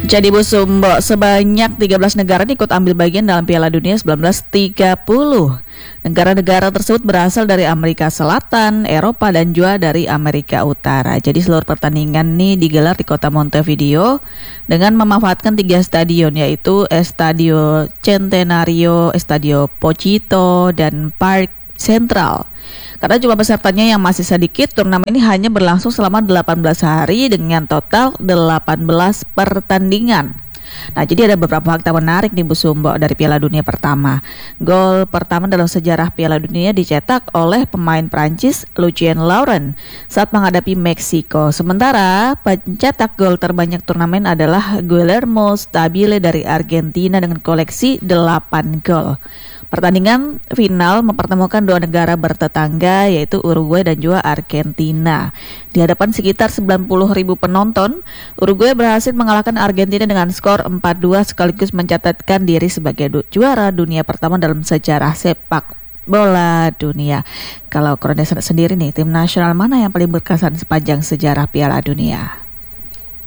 Jadi Bu Sumbo, sebanyak 13 negara ikut ambil bagian dalam Piala Dunia 1930. Negara-negara tersebut berasal dari Amerika Selatan, Eropa, dan juga dari Amerika Utara. Jadi seluruh pertandingan ini digelar di kota Montevideo dengan memanfaatkan 3 stadion, yaitu Estadio Centenario, Estadio Pochito, dan Park Central. Karena jumlah pesertanya yang masih sedikit, turnamen ini hanya berlangsung selama 18 hari dengan total 18 pertandingan. Nah, jadi ada beberapa fakta menarik nih Bu Sumbo dari Piala Dunia pertama. Gol pertama dalam sejarah Piala Dunia dicetak oleh pemain Prancis Lucien Laurent saat menghadapi Meksiko. Sementara pencetak gol terbanyak turnamen adalah Guillermo Stabile dari Argentina dengan koleksi 8 gol. Pertandingan final mempertemukan dua negara bertetangga yaitu Uruguay dan juga Argentina. Di hadapan sekitar 90.000 penonton, Uruguay berhasil mengalahkan Argentina dengan skor 4-2 sekaligus mencatatkan diri sebagai juara dunia pertama dalam sejarah sepak bola dunia. Kalau Krones sendiri nih, tim nasional mana yang paling berkesan sepanjang sejarah Piala Dunia?